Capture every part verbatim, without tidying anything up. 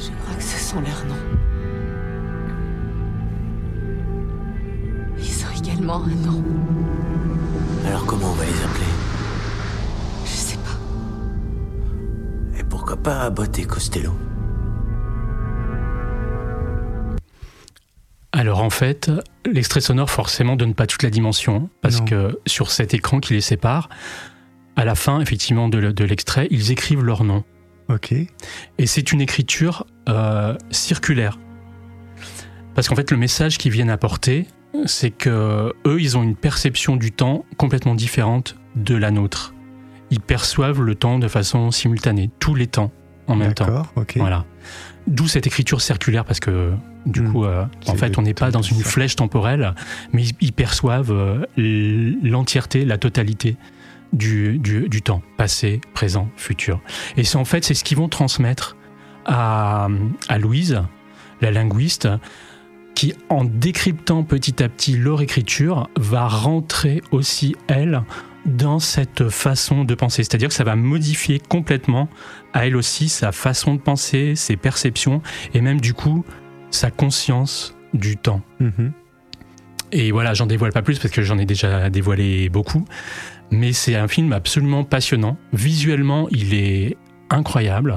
Je crois que ce sont leurs noms. Ils ont également un nom. Alors comment on va les appeler? Je sais pas. Et pourquoi pas Abbott et Costello? Alors en fait, l'extrait sonore forcément donne pas toute la dimension, parce Non. que sur cet écran qui les sépare, à la fin effectivement de, le- de l'extrait, ils écrivent leur nom. Ok. Et c'est une écriture euh, circulaire. Parce qu'en fait, le message qu'ils viennent apporter, c'est que eux, ils ont une perception du temps complètement différente de la nôtre. Ils perçoivent le temps de façon simultanée, tous les temps en même temps. D'accord, ok. Voilà. D'où cette écriture circulaire, parce que du Mm. coup, euh, en C'est fait, le on n'est pas temps dans de une ça. flèche temporelle, mais ils, ils perçoivent euh, l'entièreté, la totalité du, du, du temps, passé, présent, futur. Et c'est en fait, c'est ce qu'ils vont transmettre à, à Louise, la linguiste, qui, en décryptant petit à petit leur écriture, va rentrer aussi, elle, dans cette façon de penser. C'est-à-dire que ça va modifier complètement, à elle aussi, sa façon de penser, ses perceptions, et même du coup, sa conscience du temps. Mhm. Et voilà, j'en dévoile pas plus parce que j'en ai déjà dévoilé beaucoup, mais c'est un film absolument passionnant. Visuellement, il est incroyable.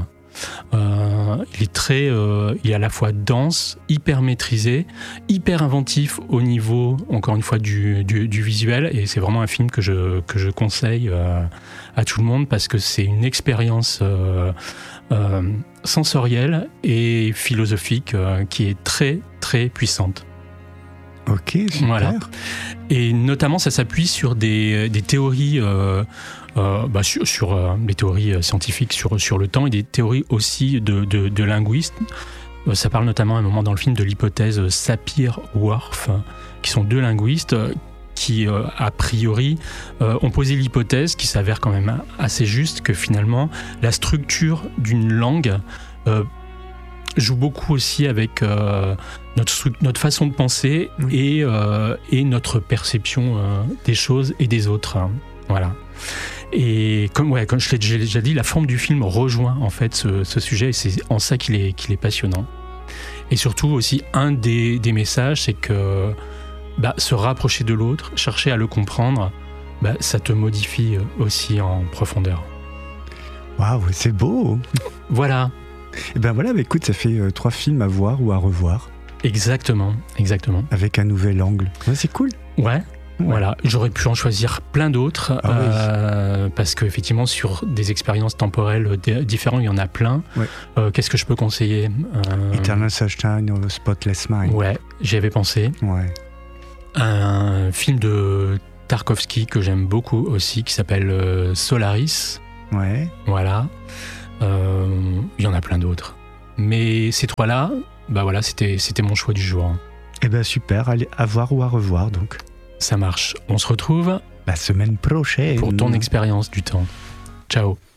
Euh, il est très, euh, il est à la fois dense, hyper maîtrisé, hyper inventif au niveau, encore une fois, du, du, du visuel. Et c'est vraiment un film que je, que je conseille euh, à tout le monde parce que c'est une expérience euh, euh, sensorielle et philosophique euh, qui est très, très puissante. Ok, super. Voilà. Et notamment, ça s'appuie sur des, des théories, euh, euh, bah, sur, sur euh, des théories euh, scientifiques sur, sur le temps et des théories aussi de, de, de linguistes. Euh, ça parle notamment à un moment dans le film de l'hypothèse Sapir-Whorf, qui sont deux linguistes euh, qui, euh, a priori, euh, ont posé l'hypothèse qui s'avère quand même assez juste que finalement, la structure d'une langue euh, joue beaucoup aussi avec euh, notre, stru- notre façon de penser Oui. et, euh, et notre perception euh, des choses et des autres. hein. Voilà. Et comme, ouais, comme je l'ai déjà- déjà dit, la forme du film rejoint en fait ce, ce sujet et c'est en ça qu'il est, qu'il est passionnant. Et surtout aussi, un des, des messages, c'est que bah, se rapprocher de l'autre, chercher à le comprendre, bah, ça te modifie aussi en profondeur. Waouh, c'est beau. Voilà. Et ben voilà, bah écoute, ça fait euh, trois films à voir ou à revoir Exactement, exactement. avec un nouvel angle. Ouais, c'est cool. Ouais, voilà. J'aurais pu en choisir plein d'autres Ah oui. euh, parce qu'effectivement, sur des expériences temporelles d- différentes, il y en a plein. Ouais. Euh, qu'est-ce que je peux conseiller euh, Eternal Sunshine of the Spotless Mind. Ouais, j'y avais pensé. Ouais. Un film de Tarkovsky que j'aime beaucoup aussi qui s'appelle euh, Solaris. Ouais. Voilà. Euh, Il y en a plein d'autres. Mais ces trois-là, bah voilà, c'était, c'était mon choix du jour. Et ben super, allez, à voir ou à revoir donc. Ça marche. On se retrouve La semaine prochaine. pour ton expérience du temps. Ciao.